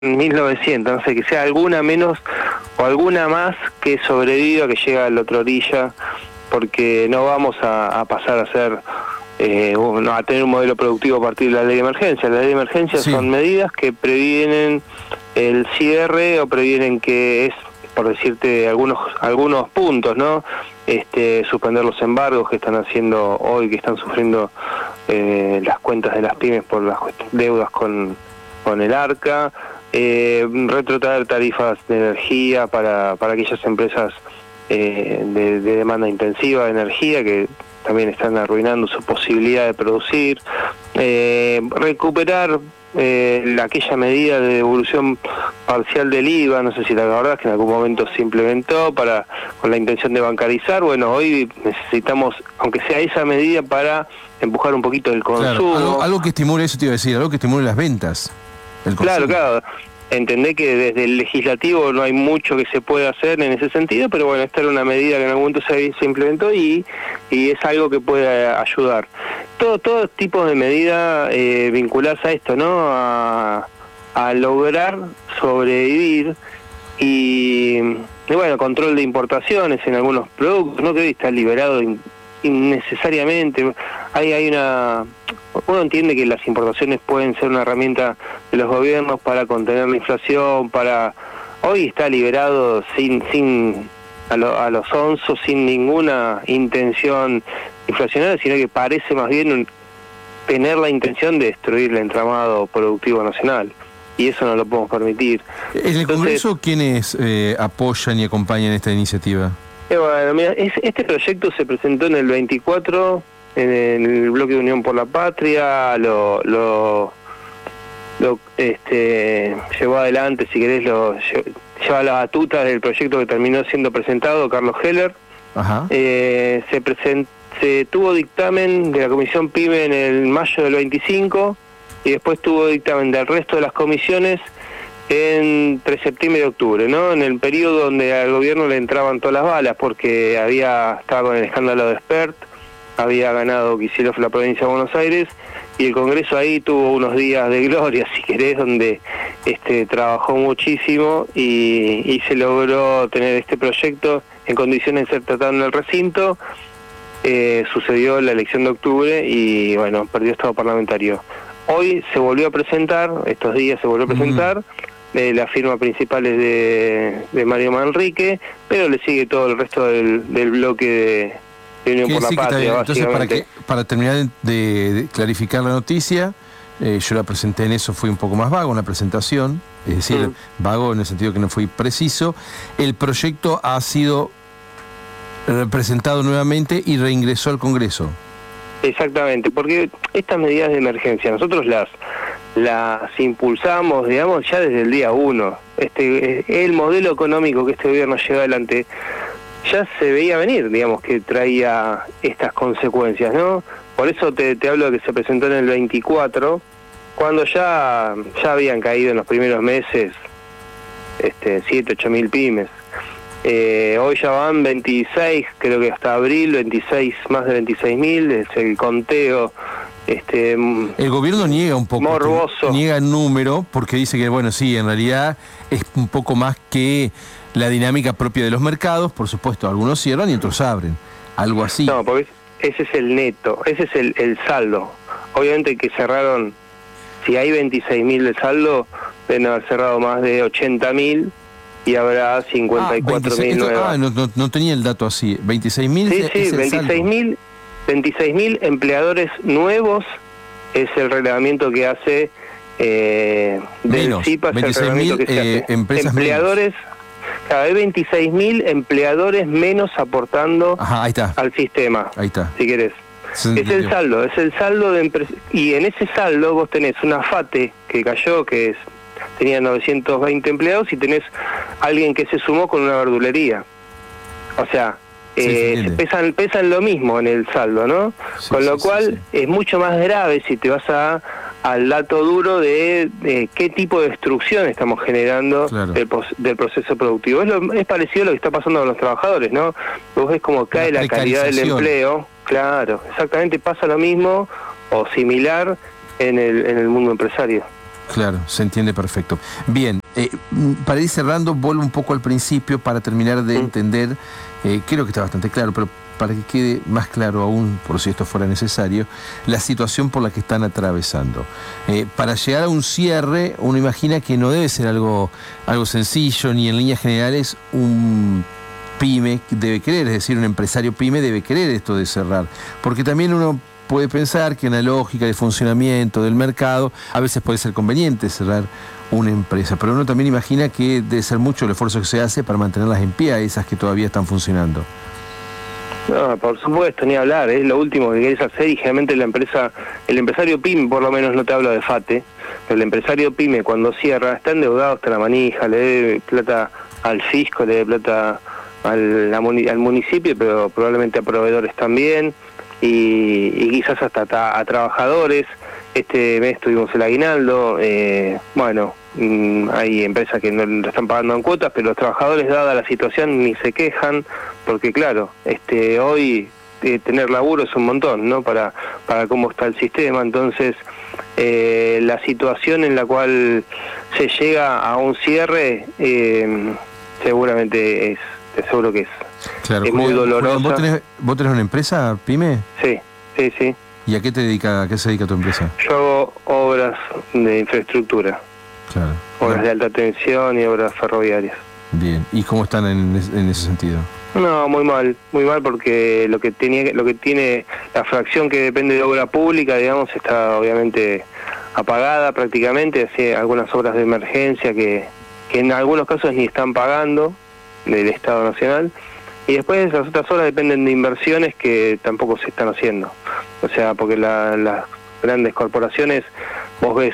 1900, no sé, que sea alguna menos o alguna más que sobreviva, que llega a la otra orilla, porque no vamos a pasar a ser, a tener un modelo productivo a partir de la ley de emergencia. La ley de emergencia son medidas que previenen el cierre o previenen que es, por decirte algunos puntos, ¿no? Suspender los embargos que están haciendo hoy, que están sufriendo las cuentas de las pymes por las deudas con el ARCA, retrotraer tarifas de energía para aquellas empresas de demanda intensiva de energía que también están arruinando su posibilidad de producir, recuperar aquella medida de devolución parcial del IVA, no sé si te acordás, que en algún momento se implementó con la intención de bancarizar. Bueno, hoy necesitamos, aunque sea esa medida, para empujar un poquito el consumo. Claro, algo que estimule, eso te iba a decir, algo que estimule las ventas. Claro. Entendé que desde el legislativo no hay mucho que se pueda hacer en ese sentido, pero bueno, esta era una medida que en algún momento se implementó y es algo que puede ayudar. Todo tipo de medidas vinculadas a esto, ¿no? A lograr sobrevivir y bueno, control de importaciones en algunos productos, no que hoy está liberado innecesariamente. Uno entiende que las importaciones pueden ser una herramienta de los gobiernos para contener la inflación, hoy está liberado a los onzos, sin ninguna intención inflacionaria, sino que parece más bien tener la intención de destruir el entramado productivo nacional, y eso no lo podemos permitir. ¿En el Congreso quiénes apoyan y acompañan esta iniciativa? Bueno, mira, este proyecto se presentó en el 24 en el bloque de Unión por la Patria, lo llevó adelante, si querés, lleva la batuta del proyecto que terminó siendo presentado, Carlos Heller. Ajá. Se tuvo dictamen de la Comisión PYME en el mayo del 25 y después tuvo dictamen del resto de las comisiones entre septiembre y octubre, ¿no? En el periodo donde al gobierno le entraban todas las balas, porque estaba con el escándalo de Spert, había ganado Kicillof la provincia de Buenos Aires, y el Congreso ahí tuvo unos días de gloria, si querés, donde trabajó muchísimo y se logró tener este proyecto en condiciones de ser tratado en el recinto. Sucedió la elección de octubre y bueno, perdió estado parlamentario. Hoy se volvió a presentar, estos días se volvió a presentar, la firma principal es de Mario Manrique, pero le sigue todo el resto del bloque de Unión por la Patria, básicamente. Entonces, para terminar de clarificar la noticia, yo la presenté en eso, fui un poco más vago, una presentación, es decir, vago en el sentido que no fui preciso. El proyecto ha sido presentado nuevamente y reingresó al Congreso. Exactamente, porque estas medidas de emergencia nosotros las impulsamos, digamos, ya desde el día 1. El modelo económico que este gobierno lleva adelante ya se veía venir, digamos, que traía estas consecuencias, ¿no? Por eso te hablo de que se presentó en el 24, cuando ya habían caído en los primeros meses 7-8 mil pymes. Hoy ya van 26, creo que hasta abril, más de 26.000, es el conteo. El gobierno niega un poco, morboso. Niega el número, porque dice que, bueno, sí, en realidad es un poco más que la dinámica propia de los mercados. Por supuesto, algunos cierran y otros abren, algo así. No, porque ese es el neto, ese es el saldo. Obviamente que cerraron, si hay 26.000 de saldo, deben haber cerrado más de 80.000 y habrá 54.000 nuevas. No tenía el dato así. 26.000. Sí, 26.000 empleadores nuevos es el reglamento que hace del CIPA, es el reglamento que se hace. Empleadores, cada vez 26.000 empleadores menos aportando al sistema. Ahí está. Si querés. Es el saldo de y en ese saldo vos tenés una FATE que cayó, tenía 920 empleados, y tenés alguien que se sumó con una verdulería. O sea, pesan lo mismo en el saldo, ¿no? Con lo cual es mucho más grave si te vas al dato duro de qué tipo de destrucción estamos generando del proceso productivo. Es parecido a lo que está pasando con los trabajadores, ¿no? Vos ves cómo cae la calidad del empleo. Claro, exactamente pasa lo mismo o similar en el mundo empresario. Claro, se entiende perfecto. Bien, para ir cerrando, vuelvo un poco al principio para terminar de entender, creo que está bastante claro, pero para que quede más claro aún, por si esto fuera necesario, la situación por la que están atravesando. Para llegar a un cierre, uno imagina que no debe ser algo sencillo, ni en líneas generales un pyme debe querer, es decir, un empresario pyme debe querer esto de cerrar, porque también uno puede pensar que en la lógica de funcionamiento del mercado a veces puede ser conveniente cerrar una empresa, pero uno también imagina que debe ser mucho el esfuerzo que se hace para mantenerlas en pie a esas que todavía están funcionando. No, por supuesto, ni hablar, es lo último que querés hacer y generalmente el empresario pyme, por lo menos no te hablo de FATE, pero el empresario pyme cuando cierra está endeudado hasta la manija, le debe plata al fisco, le debe plata al municipio, pero probablemente a proveedores también, y quizás hasta a trabajadores. Este mes tuvimos el aguinaldo, hay empresas que no lo están pagando en cuotas, pero los trabajadores, dada la situación, ni se quejan, porque claro, hoy tener laburo es un montón, ¿no? Para cómo está el sistema. Entonces, la situación en la cual se llega a un cierre, seguramente te aseguro que claro, es muy dolorosa. Julián, ¿vos tenés una empresa, pyme? Sí. ¿Y a qué se dedica tu empresa? Yo hago obras de infraestructura. Claro. Obras de alta tensión y obras ferroviarias. Bien. ¿Y cómo están en ese sentido? No, muy mal porque lo que tiene la fracción que depende de obra pública, digamos, está obviamente apagada prácticamente, así algunas obras de emergencia que en algunos casos ni están pagando del Estado Nacional. Y después las otras obras dependen de inversiones que tampoco se están haciendo. O sea, porque las grandes corporaciones, vos ves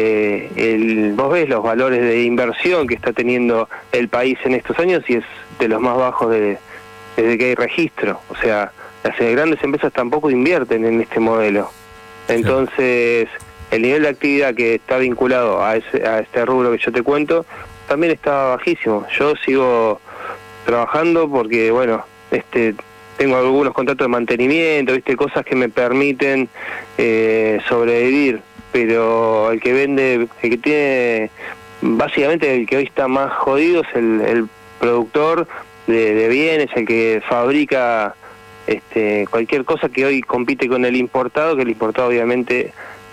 los valores de inversión que está teniendo el país en estos años y es de los más bajos desde que hay registro. O sea, las grandes empresas tampoco invierten en este modelo. Entonces, el nivel de actividad que está vinculado a este rubro que yo te cuento también está bajísimo. Yo sigo trabajando porque, tengo algunos contratos de mantenimiento, cosas que me permiten sobrevivir, pero el que vende, el que tiene, básicamente el que hoy está más jodido es el productor de bienes, el que fabrica cualquier cosa que hoy compite con el importado, que el importado obviamente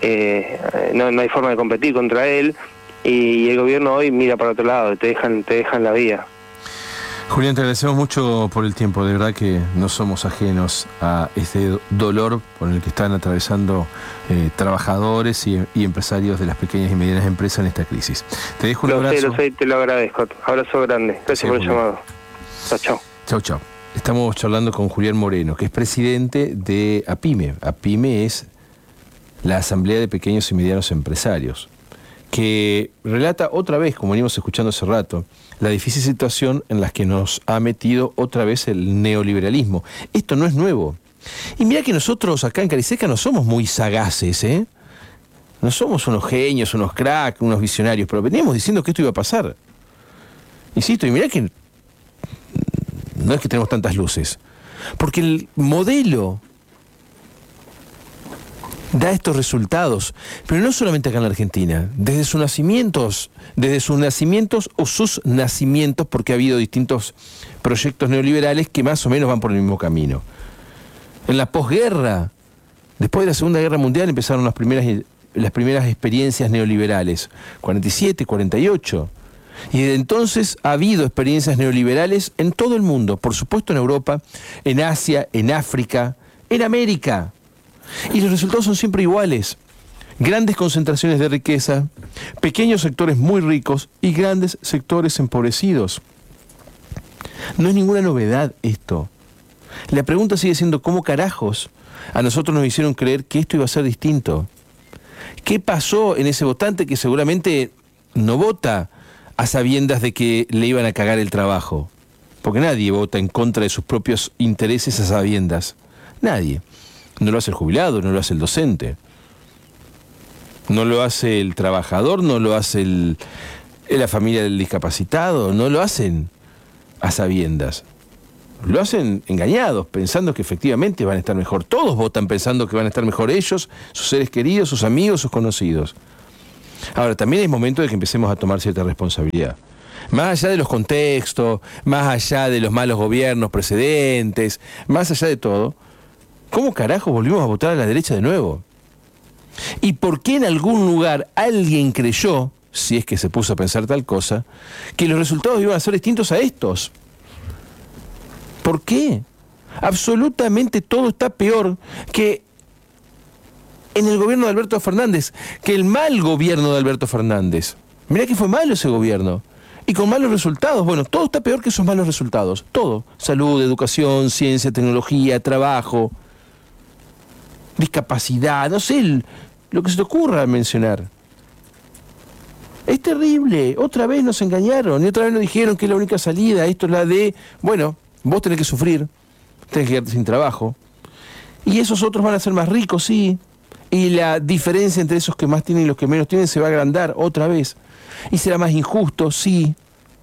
no hay forma de competir contra él, y el gobierno hoy mira para otro lado, te dejan la vía. Julián, te agradecemos mucho por el tiempo, de verdad que no somos ajenos a este dolor por el que están atravesando trabajadadores y empresarios de las pequeñas y medianas empresas en esta crisis. Te dejo un abrazo. Lo sé, te lo agradezco. Abrazo grande. Gracias por el llamado. Chao. Estamos charlando con Julián Moreno, que es presidente de APYME. APYME es la Asamblea de Pequeños y Medianos Empresarios, que relata otra vez, como venimos escuchando hace rato, la difícil situación en la que nos ha metido otra vez el neoliberalismo. Esto no es nuevo. Y mira que nosotros acá en Cariseca no somos muy sagaces, ¿eh? No somos unos genios, unos cracks, unos visionarios, pero veníamos diciendo que esto iba a pasar. Insisto, y mira que no es que tenemos tantas luces, porque el modelo da estos resultados, pero no solamente acá en la Argentina, desde sus nacimientos o sus nacimientos, porque ha habido distintos proyectos neoliberales que más o menos van por el mismo camino. En la posguerra, después de la Segunda Guerra Mundial, empezaron las primeras experiencias neoliberales, 47, 48, y desde entonces ha habido experiencias neoliberales en todo el mundo, por supuesto en Europa, en Asia, en África, en América. Y los resultados son siempre iguales. Grandes concentraciones de riqueza, pequeños sectores muy ricos y grandes sectores empobrecidos. No es ninguna novedad esto. La pregunta sigue siendo ¿cómo carajos a nosotros nos hicieron creer que esto iba a ser distinto? ¿Qué pasó en ese votante que seguramente no vota a sabiendas de que le iban a cagar el trabajo? Porque nadie vota en contra de sus propios intereses a sabiendas. Nadie. No lo hace el jubilado, no lo hace el docente, no lo hace el trabajador, no lo hace la familia del discapacitado, no lo hacen a sabiendas. Lo hacen engañados, pensando que efectivamente van a estar mejor. Todos votan pensando que van a estar mejor ellos, sus seres queridos, sus amigos, sus conocidos. Ahora, también es momento de que empecemos a tomar cierta responsabilidad. Más allá de los contextos, más allá de los malos gobiernos precedentes, más allá de todo, ¿cómo carajo volvimos a votar a la derecha de nuevo? ¿Y por qué en algún lugar alguien creyó, si es que se puso a pensar tal cosa, que los resultados iban a ser distintos a estos? ¿Por qué? Absolutamente todo está peor que en el gobierno de Alberto Fernández, que el mal gobierno de Alberto Fernández. Mirá que fue malo ese gobierno. Y con malos resultados. Bueno, todo está peor que esos malos resultados. Todo. Salud, educación, ciencia, tecnología, trabajo, discapacidad, no sé, lo que se te ocurra mencionar. Es terrible. Otra vez nos engañaron y otra vez nos dijeron que es la única salida. Esto es la de, bueno, vos tenés que sufrir, tenés que quedarte sin trabajo. Y esos otros van a ser más ricos, sí. Y la diferencia entre esos que más tienen y los que menos tienen se va a agrandar otra vez. Y será más injusto, sí.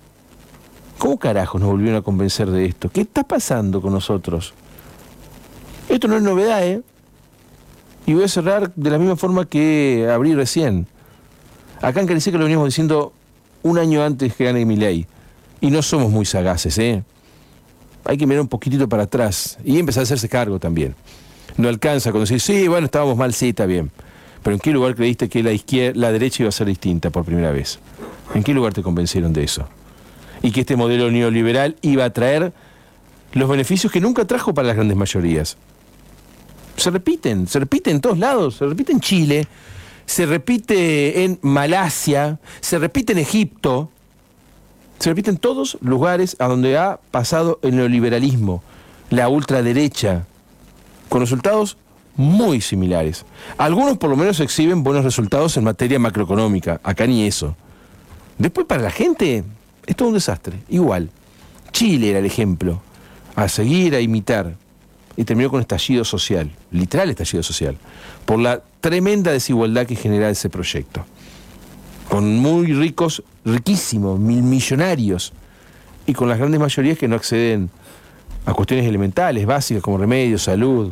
¿Cómo carajos nos volvieron a convencer de esto? ¿Qué está pasando con nosotros? Esto no es novedad, ¿eh? Y voy a cerrar de la misma forma que abrí recién. Acá en Caricé que lo venimos diciendo un año antes que gane Milei. Y no somos muy sagaces, ¿eh? Hay que mirar un poquitito para atrás y empezar a hacerse cargo también. No alcanza con decir, sí, bueno, estábamos mal, sí, está bien. Pero ¿en qué lugar creíste que la derecha iba a ser distinta por primera vez? ¿En qué lugar te convencieron de eso? Y que este modelo neoliberal iba a traer los beneficios que nunca trajo para las grandes mayorías. Se repite en todos lados, se repite en Chile, se repite en Malasia, se repite en Egipto, se repite en todos lugares a donde ha pasado el neoliberalismo, la ultraderecha, con resultados muy similares. Algunos por lo menos exhiben buenos resultados en materia macroeconómica, acá ni eso. Después para la gente es todo un desastre, igual. Chile era el ejemplo, a seguir, a imitar, y terminó con estallido social, literal estallido social, por la tremenda desigualdad que genera ese proyecto. Con muy ricos, riquísimos, millonarios, y con las grandes mayorías que no acceden a cuestiones elementales, básicas como remedios, salud,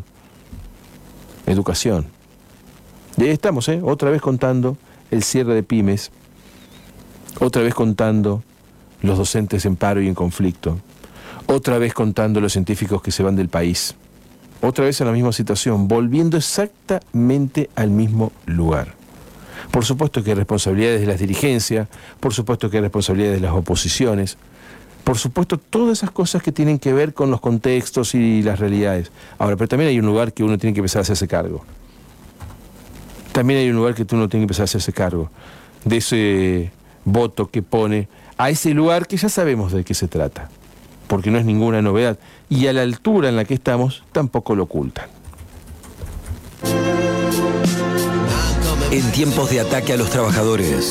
educación. Y ahí estamos, otra vez contando el cierre de pymes, otra vez contando los docentes en paro y en conflicto, otra vez contando los científicos que se van del país, otra vez en la misma situación, volviendo exactamente al mismo lugar. Por supuesto que hay responsabilidades de las dirigencias, por supuesto que hay responsabilidades de las oposiciones, por supuesto todas esas cosas que tienen que ver con los contextos y las realidades. Ahora, pero también hay un lugar que uno tiene que empezar a hacerse cargo. También hay un lugar que uno tiene que empezar a hacerse cargo de ese voto que pone a ese lugar que ya sabemos de qué se trata, porque no es ninguna novedad, y a la altura en la que estamos tampoco lo ocultan. En tiempos de ataque a los trabajadores,